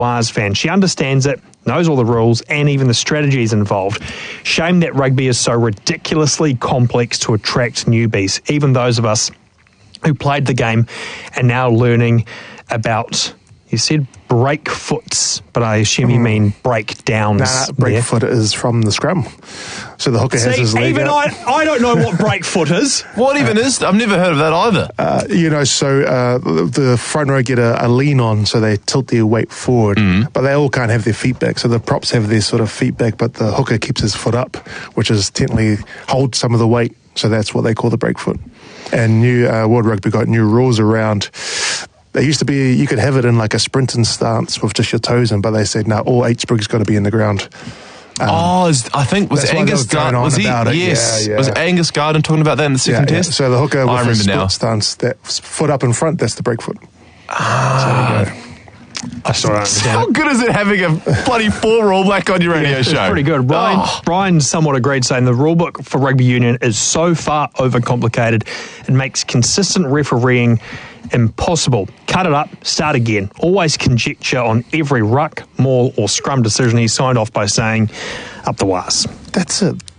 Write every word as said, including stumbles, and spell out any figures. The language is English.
Wires fan. She understands it, knows all the rules, and even the strategies involved. Shame that rugby is so ridiculously complex to attract newbies, even those of us who played the game and now learning about, you said breakfoots, but I assume you mean breakdowns. Nah, nah, breakfoot is from the scrum. So the hooker See, has his leg even out. I, I don't know what breakfoot is. What even is? I've never heard of that either. Uh, you know, so uh, the front row get a, a lean on, so they tilt their weight forward, Mm. but they all can't have their feet back. So the props have their sort of feet back, but the hooker keeps his foot up, which is technically holds some of the weight. So that's what they call the breakfoot. And new uh, World Rugby got new rules around. There used to be, you could have it in like a sprinting stance with just your toes in, but they said, no, all eight sprigs got to be in the ground. Um, oh, is, I think, was that's why they Angus were going Garden, on was he, about it. yes, Yeah, yeah. was Angus Garden talking about that in the second yeah, yeah. test? So the hooker I with the remember split now. stance, that foot up in front, that's the breakfoot. Ah. So there you go. I still don't understand How it. good is it having a bloody four all black on your radio It's show? pretty good. Brian, Oh. Brian somewhat agreed, saying the rulebook for rugby union is so far overcomplicated and makes consistent refereeing impossible. Cut it up, start again. Always conjecture on every ruck, maul or scrum decision. He signed off by saying, up the wires. That's it.